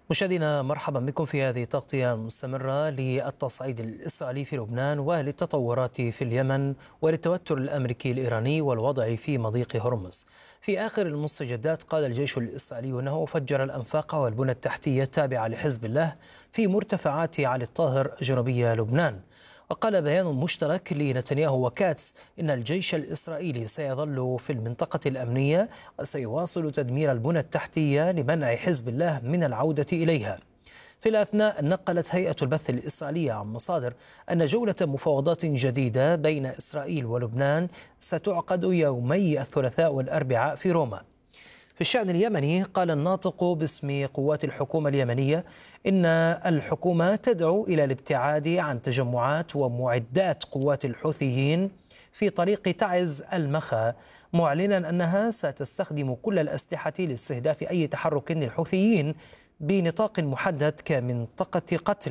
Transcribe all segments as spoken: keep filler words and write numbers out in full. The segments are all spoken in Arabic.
مشاهدينا مرحبا بكم في هذه التغطية المستمرة للتصعيد الإسرائيلي في لبنان وللتطورات في اليمن وللتوتر الأمريكي الإيراني والوضع في مضيق هرمز. في آخر المستجدات قال الجيش الإسرائيلي أنه فجر الأنفاق والبنى التحتية التابعة لحزب الله في مرتفعات علي الطاهر جنوبي لبنان. وقال بيان مشترك لنتنياهو وكاتس إن الجيش الإسرائيلي سيظل في المنطقة الأمنية وسيواصل تدمير البنى التحتية لمنع حزب الله من العودة إليها. في الأثناء نقلت هيئة البث الإسرائيلية عن مصادر أن جولة مفاوضات جديدة بين إسرائيل ولبنان ستعقد يومي الثلاثاء والأربعاء في روما. في الشأن اليمني قال الناطق باسم قوات الحكومة اليمنية إن الحكومة تدعو إلى الابتعاد عن تجمعات ومعدات قوات الحوثيين في طريق تعز المخا، معلنا أنها ستستخدم كل الأسلحة لاستهداف أي تحرك للحوثيين بنطاق محدد كمنطقة قتل.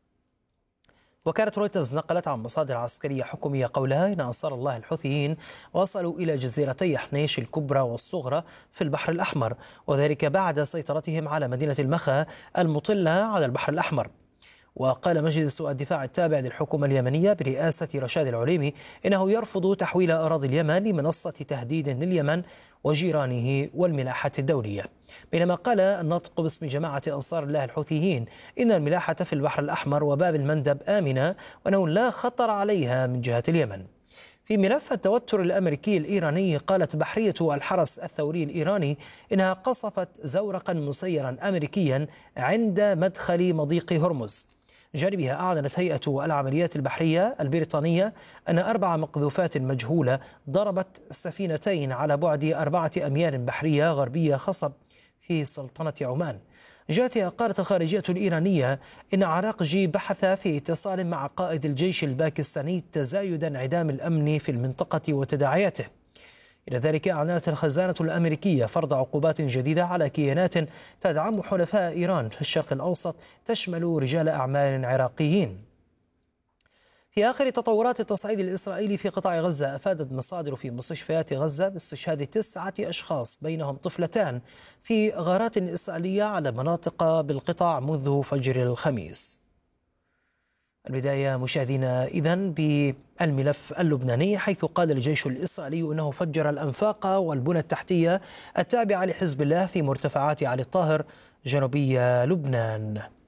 وكالة رويترز نقلت عن مصادر عسكرية حكومية قولها إن أنصار الله الحوثيين وصلوا إلى جزيرتي حنيش الكبرى والصغرى في البحر الأحمر، وذلك بعد سيطرتهم على مدينة المخا المطلة على البحر الأحمر. وقال مجلس الدفاع التابع للحكومة اليمنية برئاسة رشاد العليمي إنه يرفض تحويل أراضي اليمن لمنصة تهديد لليمن وجيرانه والملاحة الدولية. بينما قال الناطق باسم جماعة أنصار الله الحوثيين إن الملاحة في البحر الأحمر وباب المندب آمنة وأنه لا خطر عليها من جهة اليمن. في ملف التوتر الأمريكي الإيراني قالت بحرية الحرس الثوري الإيراني إنها قصفت زورقا مسيرا أمريكيا عند مدخل مضيق هرمز. جانبها أعلنت هيئة العمليات البحرية البريطانية أن أربع مقذوفات مجهولة ضربت سفينتين على بعد أربعة أميال بحرية غربية خصب في سلطنة عمان. جاءتها قالت الخارجية الإيرانية إن عراقجي بحث في اتصال مع قائد الجيش الباكستاني تزايد انعدام الأمن في المنطقة وتداعياته. إلى ذلك أعلنت الخزانة الأمريكية فرض عقوبات جديدة على كيانات تدعم حلفاء إيران في الشرق الأوسط تشمل رجال أعمال عراقيين. في آخر تطورات التصعيد الإسرائيلي في قطاع غزة، أفادت مصادر في مستشفيات غزة باستشهاد تسعة أشخاص بينهم طفلتان في غارات إسرائيلية على مناطق بالقطاع منذ فجر الخميس. البداية مشاهدينا إذن بالملف اللبناني، حيث قال الجيش الإسرائيلي أنه فجر الأنفاق والبنى التحتية التابعة لحزب الله في مرتفعات علي الطاهر جنوبي لبنان.